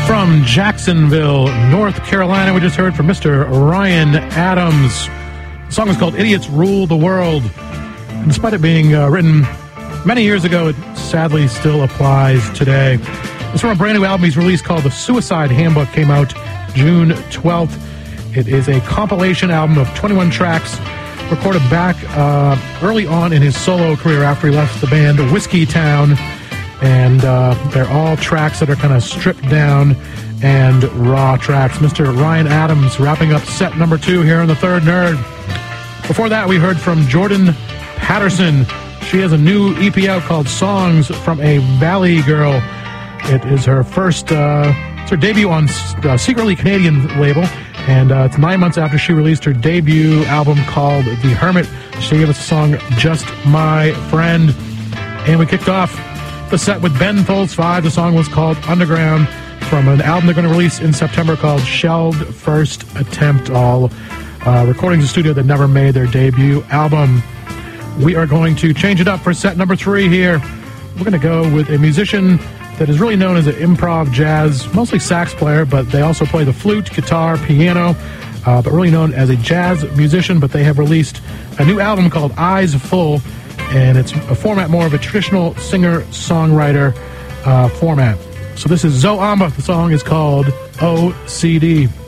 From Jacksonville, North Carolina, we just heard from Mr. Ryan Adams. The song is called Idiots Rule the World. And despite it being written many years ago, it sadly still applies today. It's from a brand new album he's released called The Suicide Handbook, came out June 12th. It is a compilation album of 21 tracks recorded back early on in his solo career after he left the band Whiskey Town. And they're all tracks that are kind of stripped down and raw tracks. Mr. Ryan Adams wrapping up set number 2 here on The Third Nerd. Before that, we heard from Jordan Patterson. She has a new EP out called Songs from a Valley Girl. It is her first, it's her debut on Secretly Canadian label. And it's 9 months after she released her debut album called The Hermit. She gave us the song Just My Friend. And we kicked off the set with Ben Folds 5. The song was called Underground from an album they're going to release in September called Shelled First Attempt, all recordings in the studio that never made their debut album. We are going to change it up for set number 3 here. We're going to go with a musician that is really known as an improv jazz, mostly sax player, but they also play the flute, guitar, piano, but really known as a jazz musician. But they have released a new album called Eyes Full, and it's a format more of a traditional singer-songwriter format. So this is Zoe Amba. The song is called OCD.